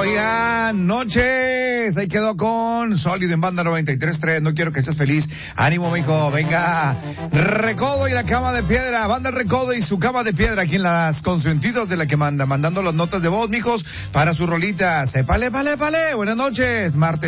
Oigan, noches. Ahí quedó con Sólido en Banda 93.3. No quiero que seas feliz. Ánimo, mijo. Venga. Recodo y la cama de piedra. Banda Recodo y su cama de piedra. Aquí en las consentidos de la que manda. Mandando las notas de voz, mijos, para sus rolitas. Pale. Buenas noches. Martes